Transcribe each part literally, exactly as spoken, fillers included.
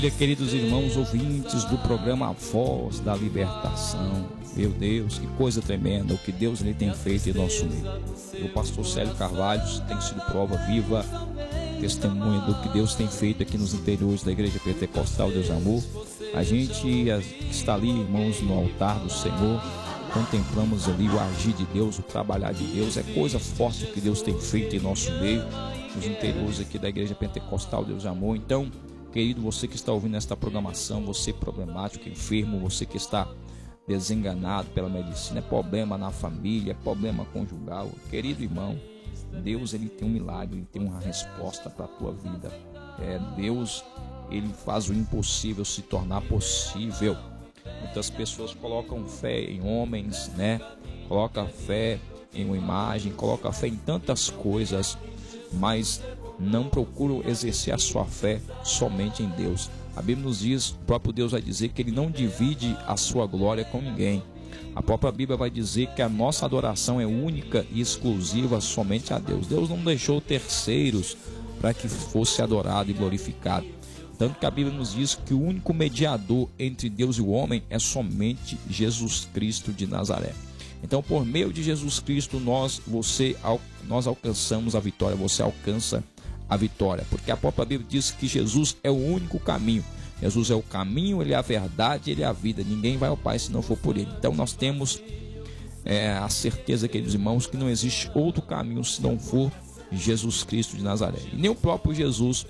Queridos irmãos ouvintes do programa A Voz da Libertação, meu Deus, que coisa tremenda o que Deus ele tem feito em nosso meio. O pastor Célio Carvalho tem sido prova viva, testemunha do que Deus tem feito aqui nos interiores da Igreja Pentecostal Deus Amor. A gente está ali, irmãos, no altar do Senhor, contemplamos ali o agir de Deus, o trabalhar de Deus. É coisa forte que Deus tem feito em nosso meio, nos interiores aqui da Igreja Pentecostal Deus Amor. Então, querido, você que está ouvindo esta programação, você problemático, enfermo, você que está desenganado pela medicina, é problema na família, é problema conjugal, querido irmão, Deus ele tem um milagre, ele tem uma resposta para a tua vida. É, Deus ele faz o impossível se tornar possível. Muitas pessoas colocam fé em homens, né? Colocam fé em uma imagem, colocam fé em tantas coisas, mas não procuram exercer a sua fé somente em Deus. A Bíblia nos diz, o próprio Deus vai dizer que Ele não divide a sua glória com ninguém. A própria Bíblia vai dizer que a nossa adoração é única e exclusiva somente a Deus. Deus não deixou terceiros para que fosse adorado e glorificado. Tanto que a Bíblia nos diz que o único mediador entre Deus e o homem é somente Jesus Cristo de Nazaré. Então, por meio de Jesus Cristo, nós, você, nós alcançamos a vitória, você alcança a vitória, porque a própria Bíblia diz que Jesus é o único caminho. Jesus é o caminho, Ele é a verdade, Ele é a vida. Ninguém vai ao Pai se não for por Ele. Então nós temos é, a certeza, queridos irmãos, que não existe outro caminho se não for Jesus Cristo de Nazaré. E nem o próprio Jesus,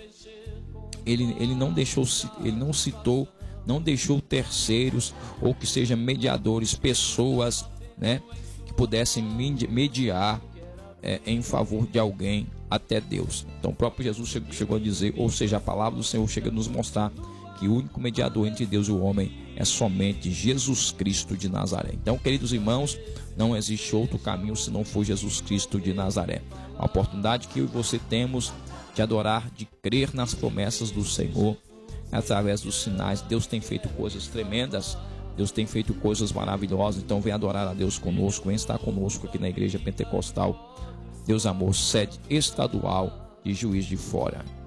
ele, ele não deixou, ele não citou, não deixou terceiros ou que sejam mediadores, pessoas, né, que pudessem mediar é, em favor de alguém até Deus. Então o próprio Jesus chegou a dizer, ou seja, a palavra do Senhor chega a nos mostrar que o único mediador entre Deus e o homem é somente Jesus Cristo de Nazaré. Então, queridos irmãos, não existe outro caminho se não for Jesus Cristo de Nazaré. A oportunidade que eu e você temos de adorar, de crer nas promessas do Senhor, através dos sinais. Deus tem feito coisas tremendas, Deus tem feito coisas maravilhosas. Então vem adorar a Deus conosco, vem estar conosco aqui na Igreja Pentecostal Deus Amor, sede estadual de Juiz de Fora.